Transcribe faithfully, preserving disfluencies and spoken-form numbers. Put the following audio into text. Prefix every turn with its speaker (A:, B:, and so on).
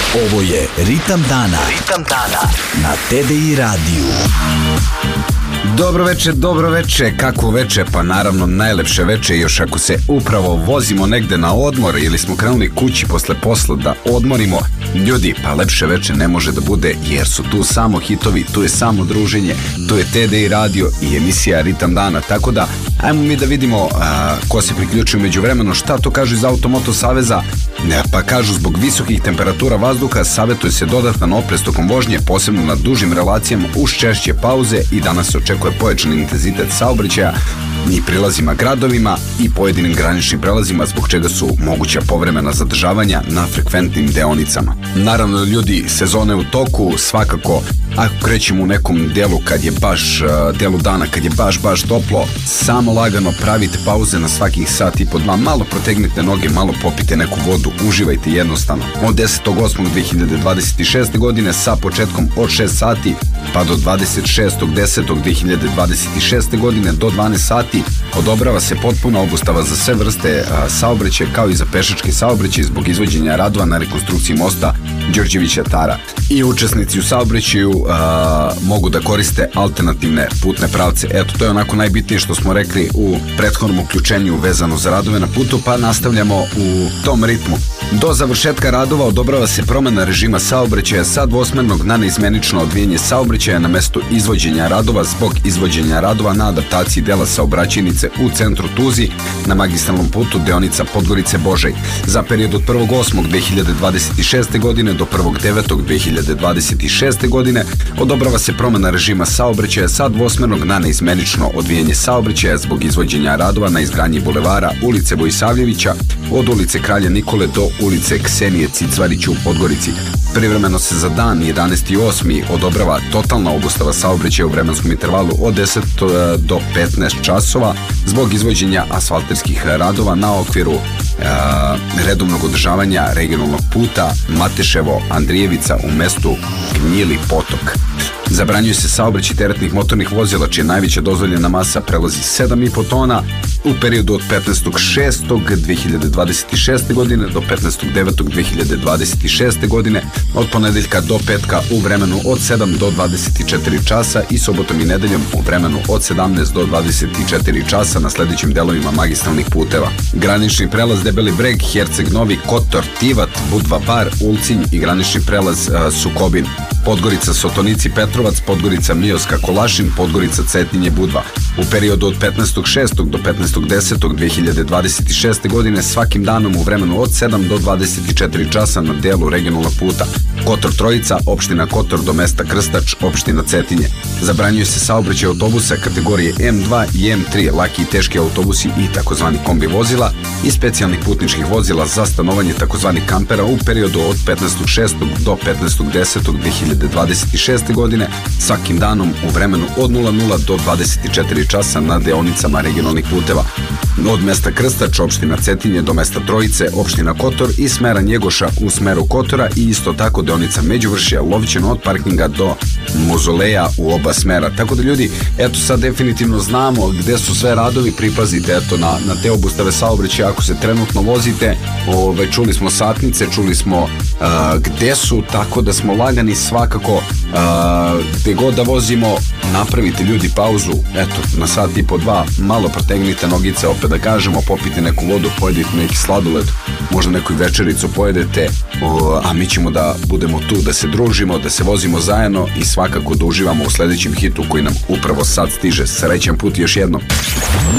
A: Ovo je Ritam dana. Ritam dana na T D I radiju.
B: Dobro veče, dobro veče, kako veče? Pa naravno najlepše veče, još ako se upravo vozimo negde na odmor ili smo krenuli kući posle posla da odmorimo. Ljudi, pa lepše veče ne može da bude, jer su tu samo hitovi, tu je samo druženje, tu je T D I radio i emisija Ritam dana. Tako da, ajmo mi da vidimo a, ko se priključio među vremenu, šta to kažu iz Automoto Saveza. Ne, pa kažu zbog visokih temperatura vazduha savjetuje se dodatan oprez tokom vožnje, posebno na dužim relacijama uz češće pauze, i danas se očekuje pojačan intenzitet saobraćaja i prilazima gradovima i pojedinim graničnim prelazima, zbog čega su moguća povremena zadržavanja na frekventnim deonicama. Naravno, ljudi, sezone u toku, svakako ako krećemo u nekom delu kad je baš delu dana, kad je baš baš toplo, samo lagano pravite pauze na svakih sat i po dva, malo protegnite noge, malo popite neku vodu, uživajte jednostavno. Od desetog osmog dve hiljade dvadeset šeste. godine sa početkom od šest sati pa do dvadeset šestog desetog dve hiljade dvadeset šeste. godine do dvanaest sati odobrava se potpuna obustava za sve vrste a, saobraćaja, kao i za pešački saobraćaj zbog izvođenja radova na rekonstrukciji mosta Đorđevića Tara. I učesnici u saobraćaju a, mogu da koriste alternativne putne pravce. Eto, to je onako najbitnije što smo rekli u prethodnom uključenju vezano za radove na putu, pa nastavljamo u tom ritmu. Do završetka radova odobrava se promena režima saobraćaja sa dvosmernog na neizmenično odvijanje saobraćaja na mesto izvođenja radova zbog izvođenja radova na adaptaciji dela saobraćajnice u centru Tuzi na magistralnom putu deonica Podgorice-Božej. Za period od prvog osmog dve hiljade dvadeset šeste. godine do prvog devetog dve hiljade dvadeset šeste. godine odobrava se promena režima saobraćaja sa dvosmernog na neizmenično odvijanje saobraćaja zbog izvođenja radova na izgradnji bulevara ulice Vojsavljevića od ulice Kralja Nikole do ulice Ksenije Cicvarić u Podgorici. Privremeno se za dan jedanaesti osmi odobrava totalna obustava saobraćaja u vremenskom intervalu od deset do petnaest časova zbog izvođenja asfalterskih radova na okviru e, redovnog održavanja regionalnog puta Mateševo-Andrijevica u mestu Gnjili Potok. Zabranjuje se saobraćaj teretnih motornih vozila čija najveća dozvoljena masa prelazi sedam i po tona u periodu od petnaestog šestog dve hiljade dvadeset šeste. godine do petnaestog devetog dve hiljade dvadeset šeste. godine, od ponedeljka do petka u vremenu od sedam do dvadeset četiri časa i subotom i nedeljom u vremenu od sedamnaest do dvadeset četiri časa na sledećim delovima magistralnih puteva: granični prelaz Debeli Breg, Herceg Novi, Kotor, Tivat, Budva Bar, Ulcinj i granični prelaz uh, Sukobin, Podgorica Sotonici Petrovac, Podgorica Mioska Kolašin, Podgorica Cetinje Budva. U periodu od petnaestog šestog do petnaestog desetog dve hiljade dvadeset šeste. godine svakim danom u vremenu od sedam do dvadeset četiri časa na delu regionalnog puta Kotor Trojica, opština Kotor do mesta Krstač, opština Cetinje. Zabranjuje se saobraćaj autobusa kategorije M dva i M tri, laki i teški autobusi i takozvani kombi vozila i specijalnih putničkih vozila za stanovanje takozvanih kampera u periodu od petnaestog šestog do petnaestog desetog dve hiljade dvadeset šeste. godine svakim danom u vremenu od nula nula do dvadeset četiri časa na deonicama regionalnih puteva od mesta Krstač, opština Cetinje do mesta Trojice, opština Kotor i smera Njegoša u smeru Kotora, i isto tako deonica Međuvršja Lovćeno od parkinga do Mozoleja u oba smera. Tako da, ljudi, eto sad definitivno znamo gde su sve radovi, pripazite eto na, na te obustave saobraćaja ako se trenutno vozite. Ove, čuli smo satnice, čuli smo uh, gde su, tako da smo lagani svakako. Uh, gde god da vozimo, napravite, ljudi, pauzu, eto, na sat i po dva, malo protegnite nogice, opet da kažemo, popite neku vodu, pojedite neki sladoled, možda neku večericu pojedete, uh, a mi ćemo da budemo tu, da se družimo, da se vozimo zajedno i svakako da uživamo u sledećem hitu koji nam upravo sad stiže. Srećan put još jednom.